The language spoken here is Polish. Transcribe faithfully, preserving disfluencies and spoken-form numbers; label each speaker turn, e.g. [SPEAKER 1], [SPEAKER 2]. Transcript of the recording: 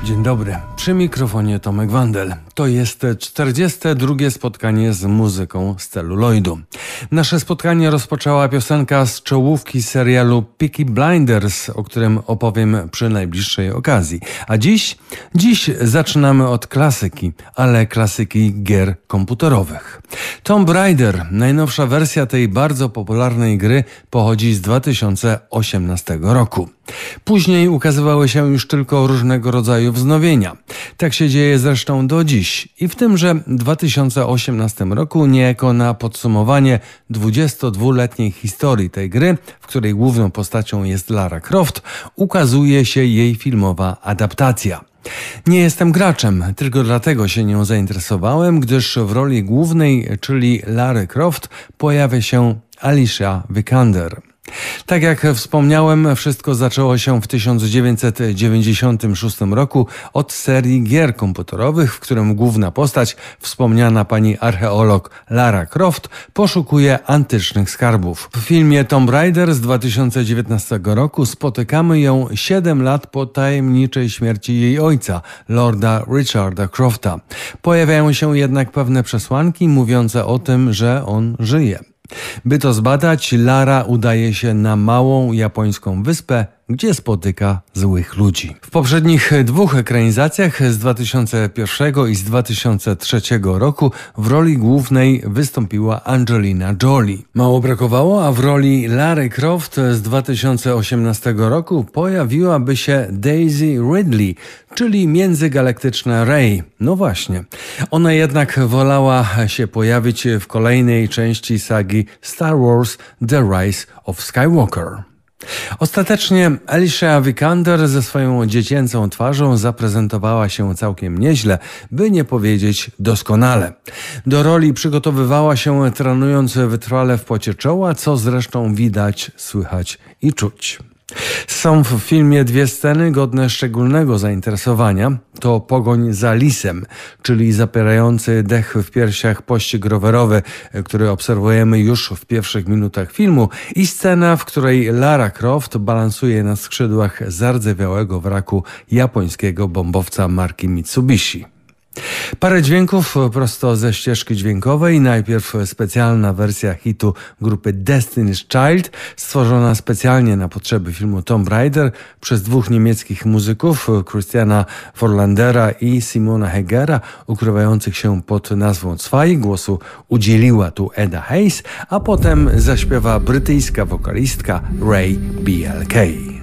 [SPEAKER 1] Dzień dobry, przy mikrofonie Tomek Wandel. To jest czterdzieste drugie spotkanie z muzyką z celuloidu. Nasze spotkanie rozpoczęła piosenka z czołówki serialu Peaky Blinders, o którym opowiem przy najbliższej okazji. A dziś? Dziś zaczynamy od klasyki, ale klasyki gier komputerowych. Tomb Raider, najnowsza wersja tej bardzo popularnej gry, pochodzi z dwa tysiące osiemnastego roku. Później ukazywały się już tylko różnego rodzaju wznowienia. Tak się dzieje zresztą do dziś. I w tymże dwa tysiące osiemnastym roku niejako na podsumowanie dwudziestodwuletniej historii tej gry, w której główną postacią jest Lara Croft, ukazuje się jej filmowa adaptacja. Nie jestem graczem, tylko dlatego się nią zainteresowałem, gdyż w roli głównej, czyli Lary Croft, pojawia się Alicia Vikander. Tak jak wspomniałem, wszystko zaczęło się w tysiąc dziewięćset dziewięćdziesiątym szóstym roku od serii gier komputerowych, w którym główna postać, wspomniana pani archeolog Lara Croft, poszukuje antycznych skarbów. W filmie Tomb Raider z dwa tysiące dziewiętnastego roku spotykamy ją siedem lat po tajemniczej śmierci jej ojca, lorda Richarda Crofta. Pojawiają się jednak pewne przesłanki mówiące o tym, że on żyje. By to zbadać, Lara udaje się na małą japońską wyspę, gdzie spotyka złych ludzi. W poprzednich dwóch ekranizacjach z dwa tysiące pierwszego i z dwa tysiące trzeciego roku w roli głównej wystąpiła Angelina Jolie. Mało brakowało, a w roli Lary Croft z dwa tysiące osiemnastego roku pojawiłaby się Daisy Ridley, czyli międzygalaktyczna Rey. No właśnie. Ona jednak wolała się pojawić w kolejnej części sagi Star Wars The Rise of Skywalker. Ostatecznie Alicia Vikander ze swoją dziecięcą twarzą zaprezentowała się całkiem nieźle, by nie powiedzieć doskonale. Do roli przygotowywała się trenując wytrwale w pocie czoła, co zresztą widać, słychać i czuć. Są w filmie dwie sceny godne szczególnego zainteresowania. To pogoń za lisem, czyli zapierający dech w piersiach pościg rowerowy, który obserwujemy już w pierwszych minutach filmu, i scena, w której Lara Croft balansuje na skrzydłach zardzewiałego wraku japońskiego bombowca marki Mitsubishi. Parę dźwięków prosto ze ścieżki dźwiękowej. Najpierw specjalna wersja hitu grupy Destiny's Child, stworzona specjalnie na potrzeby filmu Tomb Raider przez dwóch niemieckich muzyków, Christiana Forlandera i Simona Hegera, ukrywających się pod nazwą Zwei. Głosu udzieliła tu Eda Hayes, a potem zaśpiewa brytyjska wokalistka Ray B L K.